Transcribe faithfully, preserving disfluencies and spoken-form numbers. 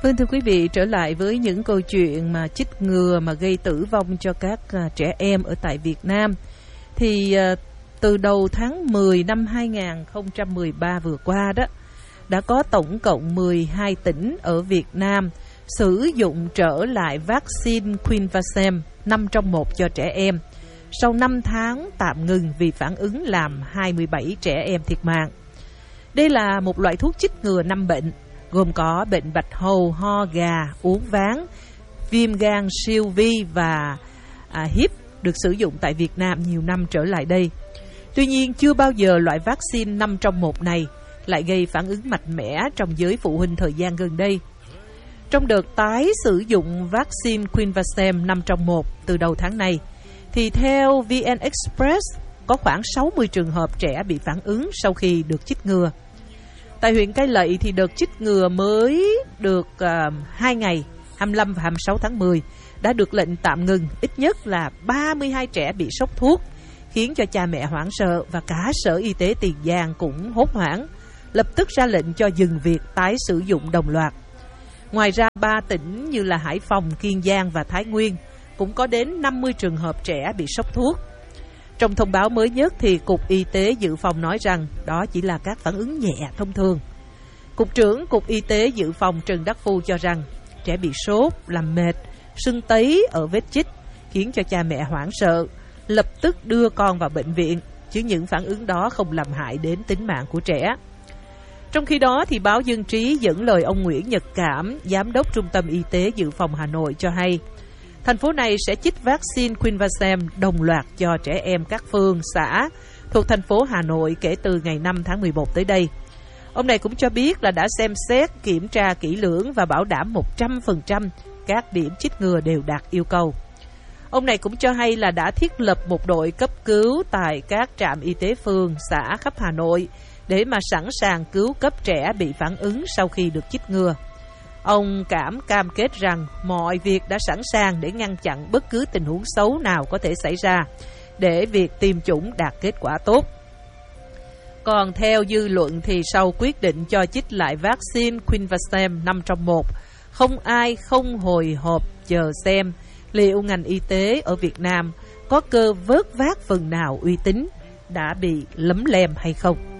Vâng, thưa quý vị, trở lại với những câu chuyện mà chích ngừa mà gây tử vong cho các uh, trẻ em ở tại Việt Nam. Thì uh, từ đầu tháng mười năm hai không một ba vừa qua đó, đã có tổng cộng mười hai tỉnh ở Việt Nam sử dụng trở lại vaccine Quinvasem năm trong một cho trẻ em. Sau năm tháng tạm ngừng vì phản ứng làm hai mươi bảy trẻ em thiệt mạng. Đây là một loại thuốc chích ngừa năm bệnh, gồm có bệnh bạch hầu, ho gà, uốn ván, viêm gan siêu vi và à, híp được sử dụng tại Việt Nam nhiều năm trở lại đây. Tuy nhiên, chưa bao giờ loại vaccine năm trong một này lại gây phản ứng mạnh mẽ trong giới phụ huynh thời gian gần đây. Trong đợt tái sử dụng vaccine Quinvasem năm trong một từ đầu tháng này, thì theo vê en Express, có khoảng sáu mươi trường hợp trẻ bị phản ứng sau khi được chích ngừa. Tại huyện Cai Lậy thì đợt chích ngừa mới được uh, hai ngày, hai mươi lăm và hai mươi sáu tháng mười, đã được lệnh tạm ngừng. Ít nhất là ba mươi hai trẻ bị sốc thuốc, khiến cho cha mẹ hoảng sợ và cả Sở Y tế Tiền Giang cũng hốt hoảng, lập tức ra lệnh cho dừng việc tái sử dụng đồng loạt. Ngoài ra, ba tỉnh như là Hải Phòng, Kiên Giang và Thái Nguyên cũng có đến năm mươi trường hợp trẻ bị sốc thuốc. Trong thông báo mới nhất thì Cục Y tế Dự phòng nói rằng đó chỉ là các phản ứng nhẹ thông thường. Cục trưởng Cục Y tế Dự phòng Trần Đắc Phu cho rằng trẻ bị sốt, làm mệt, sưng tấy ở vết chích, khiến cho cha mẹ hoảng sợ, lập tức đưa con vào bệnh viện, chứ những phản ứng đó không làm hại đến tính mạng của trẻ. Trong khi đó thì báo Dân Trí dẫn lời ông Nguyễn Nhật Cảm, Giám đốc Trung tâm Y tế Dự phòng Hà Nội cho hay, thành phố này sẽ chích vaccine Quinvasem đồng loạt cho trẻ em các phường, xã thuộc thành phố Hà Nội kể từ ngày năm tháng mười một tới đây. Ông này cũng cho biết là đã xem xét, kiểm tra kỹ lưỡng và bảo đảm một trăm phần trăm các điểm chích ngừa đều đạt yêu cầu. Ông này cũng cho hay là đã thiết lập một đội cấp cứu tại các trạm y tế phường, xã khắp Hà Nội để mà sẵn sàng cứu cấp trẻ bị phản ứng sau khi được chích ngừa. Ông Cảm cam kết rằng mọi việc đã sẵn sàng để ngăn chặn bất cứ tình huống xấu nào có thể xảy ra để việc tiêm chủng đạt kết quả tốt. Còn theo dư luận thì sau quyết định cho chích lại vaccine Quinvasem năm trong một, không ai không hồi hộp chờ xem liệu ngành y tế ở Việt Nam có cơ vớt vát phần nào uy tín đã bị lấm lem hay không.